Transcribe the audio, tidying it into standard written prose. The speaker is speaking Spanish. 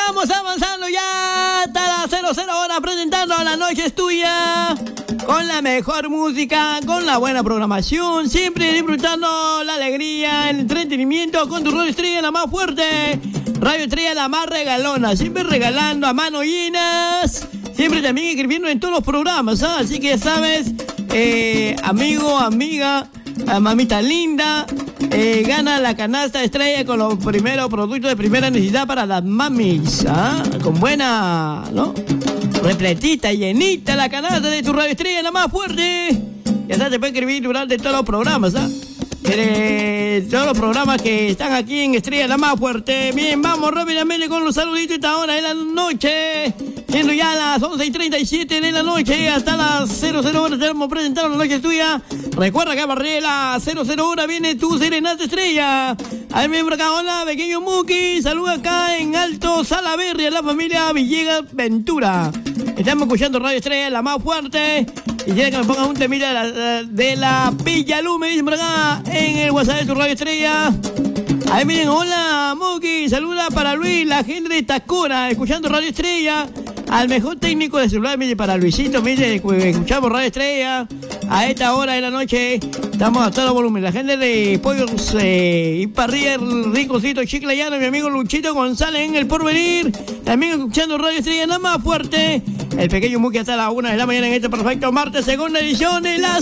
Estamos avanzando ya hasta las 00 horas presentando La Noche es Tuya con la mejor música, con la buena programación, siempre disfrutando la alegría, el entretenimiento con tu Radio Estrella la más fuerte, Radio Estrella la más regalona, siempre regalando a mano llenas, siempre también escribiendo en todos los programas, ¿ah? Así que ya sabes, amigo, amiga, mamita linda, gana la canasta estrella con los primeros productos de primera necesidad para las mamis, ¿ah? Con buena, ¿no? Repletita, llenita la canasta de tu Radio Estrella la más fuerte. Ya sabes, te puede escribir durante todos los programas, ¿ah? Todos los programas que están aquí en Estrella la más fuerte. Bien, vamos rápidamente con los saluditos esta hora de la noche. Siendo ya las 11:37 de la noche, hasta las 00 horas tenemos presentado La Noche es Tuya. Recuerda que a partir de las 00 horas viene tu serenata estrella. A ver, miembro acá, hola, pequeño Muki. Saluda acá en Alto Salaberry a la familia Villegas Ventura. Estamos escuchando Radio Estrella la más fuerte. Y quiere que me pongan un temita de la Villaluz, me dicen por acá en el WhatsApp de tu Radio Estrella. Ahí miren, hola Muki, saluda para Luis, la gente de Tacora, escuchando Radio Estrella. Al mejor técnico de celular, mire, para Luisito, mire, escuchamos Radio Estrella. A esta hora de la noche estamos a todo volumen. La gente de Pollos y Parrilla, el Ricocito Chiclayano, mi amigo Luchito González en El Porvenir. También escuchando Radio Estrella la más fuerte. El pequeño Muki hasta la 1 de la mañana en este perfecto martes, segunda edición de la